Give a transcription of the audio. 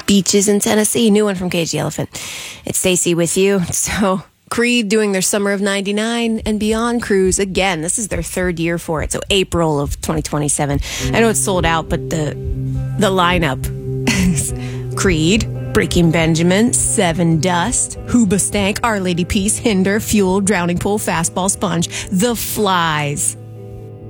beaches in Tennessee. New one from Cage the Elephant. It's Stacey with you. So Creed doing their Summer of 99 and Beyond cruise again. This is their third year for it. So April of 2027. I know it's sold out, but the lineup Creed, Breaking Benjamin, Seven Dust, Hoobastank, Our Lady Peace, Hinder, Fuel, Drowning Pool, Fastball, Sponge, The Flies,